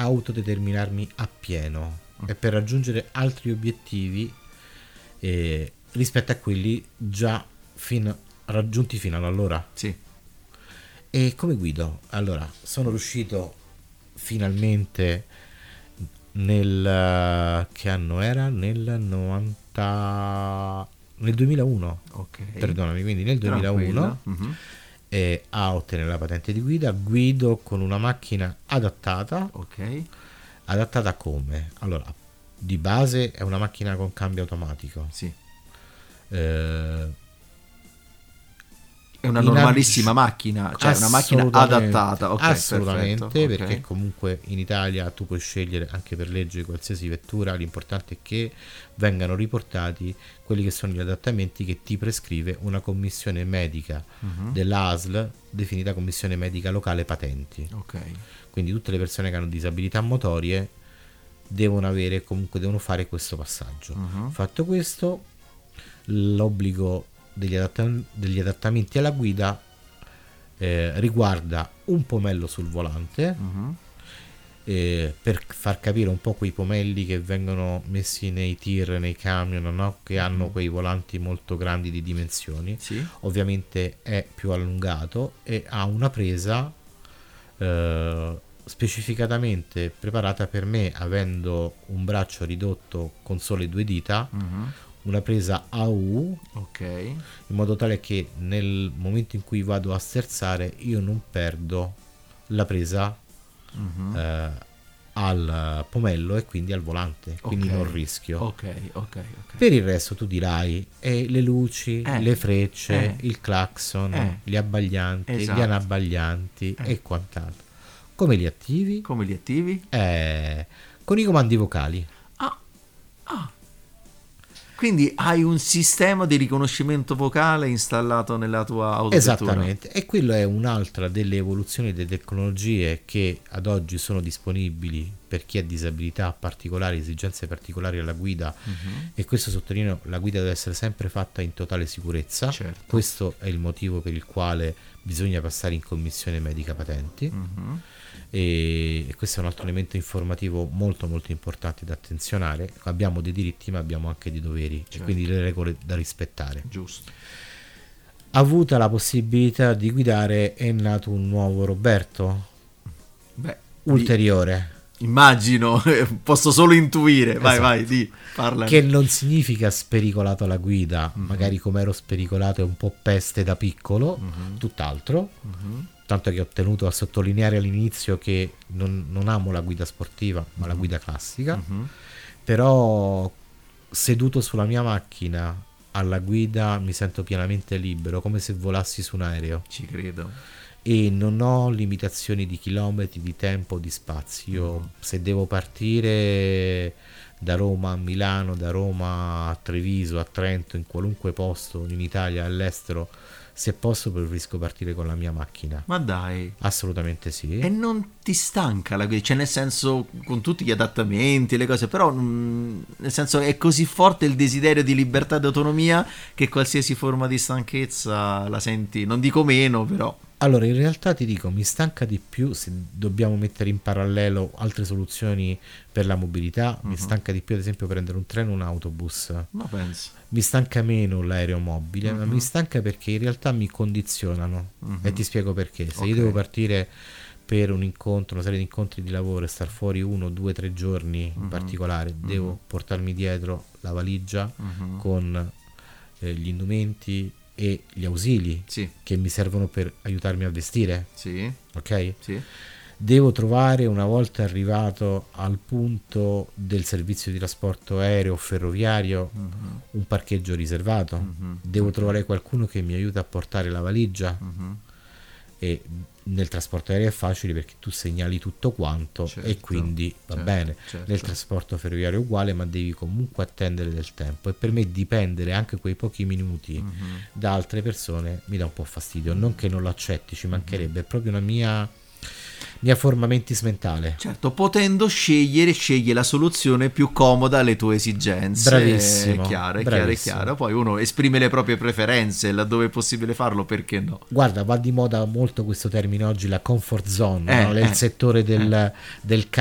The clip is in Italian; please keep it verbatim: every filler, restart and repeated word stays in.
autodeterminarmi appieno e per raggiungere altri obiettivi eh, rispetto a quelli già fin, raggiunti fino ad allora. Sì. E come guido? Allora, sono riuscito finalmente nel che anno era? Nel novanta nel duemilauno. Ok. Perdonami, quindi nel duemilauno uh-huh. eh, a ottenere la patente di guida. Guido con una macchina adattata. Ok. Adattata come? Allora, di base è una macchina con cambio automatico. Sì. Eh, È una normalissima macchina, cioè una macchina adattata. Okay, assolutamente, perfetto. perché Okay. comunque in Italia tu puoi scegliere anche per legge qualsiasi vettura, l'importante è che vengano riportati quelli che sono gli adattamenti che ti prescrive una commissione medica uh-huh. dell'A S L, definita Commissione Medica Locale Patenti. Okay. Quindi tutte le persone che hanno disabilità motorie devono avere, comunque devono fare questo passaggio. Uh-huh. Fatto questo, l'obbligo degli, adatt- degli adattamenti alla guida eh, riguarda un pomello sul volante, uh-huh. eh, per far capire un po' quei pomelli che vengono messi nei tir, nei camion, no? Che uh-huh. hanno quei volanti molto grandi di dimensioni. Sì. Ovviamente è più allungato e ha una presa eh, specificatamente preparata per me, avendo un braccio ridotto con sole due dita, uh-huh. una presa A U, okay. in modo tale che nel momento in cui vado a sterzare io non perdo la presa uh-huh. eh, al pomello e quindi al volante, quindi okay. non rischio. Okay, okay, okay. Per il resto tu dirai eh, le luci, eh, le frecce, eh, il clacson, eh, gli abbaglianti, esatto. gli anabbaglianti eh. e quant'altro. Come li attivi? Come li attivi? Eh, con i comandi vocali. Ah, ah. Quindi hai un sistema di riconoscimento vocale installato nella tua autovettura. Esattamente, e quello è un'altra delle evoluzioni delle tecnologie che ad oggi sono disponibili per chi ha disabilità particolari, esigenze particolari alla guida, uh-huh. e questo sottolineo, la guida deve essere sempre fatta in totale sicurezza. Certo. Questo è il motivo per il quale bisogna passare in commissione medica patenti. Uh-huh. E questo è un altro elemento informativo molto molto importante da attenzionare. Abbiamo dei diritti ma abbiamo anche dei doveri, certo. E quindi le regole da rispettare. Giusto. Avuta la possibilità di guidare è nato un nuovo Roberto. Beh, ulteriore di... immagino, posso solo intuire. Vai, esatto. vai, di, parla. Che non significa spericolato alla guida, mm-hmm. magari come ero spericolato e un po' peste da piccolo, mm-hmm. tutt'altro. Mm-hmm. Tanto che ho tenuto a sottolineare all'inizio che non, non amo la guida sportiva, ma la guida classica. Uh-huh. Però seduto sulla mia macchina alla guida mi sento pienamente libero, come se volassi su un aereo. Ci credo. E non ho limitazioni di chilometri, di tempo, di spazio. Uh-huh. Se devo partire da Roma a Milano, da Roma a Treviso, a Trento, in qualunque posto in Italia, all'estero, se posso preferisco partire con la mia macchina. Ma dai. Assolutamente sì. E non ti stanca la guida? Cioè, nel senso, con tutti gli adattamenti e le cose, però mh, nel senso è così forte il desiderio di libertà e di autonomia che qualsiasi forma di stanchezza la senti, non dico meno, però. Allora, in realtà ti dico, mi stanca di più se dobbiamo mettere in parallelo altre soluzioni per la mobilità. Uh-huh. Mi stanca di più, ad esempio, prendere un treno o un autobus. Ma penso. Mi stanca meno l'aereo mobile, uh-huh. ma mi stanca perché in realtà mi condizionano. Uh-huh. E ti spiego perché. Se okay. io devo partire per un incontro, una serie di incontri di lavoro e star fuori uno, due, tre giorni uh-huh. in particolare, uh-huh. devo portarmi dietro la valigia uh-huh. con eh, gli indumenti e gli ausili sì. che mi servono per aiutarmi a vestire. Sì. Ok? Sì. Devo trovare, una volta arrivato al punto del servizio di trasporto aereo o ferroviario, uh-huh. un parcheggio riservato. Uh-huh. Devo okay. trovare qualcuno che mi aiuta a portare la valigia. Uh-huh. E nel trasporto aereo è facile perché tu segnali tutto quanto, certo, e quindi va certo, bene. Certo. Nel trasporto ferroviario è uguale, ma devi comunque attendere del tempo, e per me dipendere anche quei pochi minuti uh-huh. da altre persone mi dà un po' fastidio. Non che non lo accetti, ci mancherebbe, uh-huh. è proprio una mia mia forma mentis mentale. Certo, potendo scegliere, sceglie la soluzione più comoda alle tue esigenze. Bravissimo. È chiaro, è bravissimo. chiaro, è chiaro. Poi uno esprime le proprie preferenze, laddove è possibile farlo, perché no? Guarda, va di moda molto questo termine oggi, la comfort zone, eh, no? Nel eh, settore del, eh. del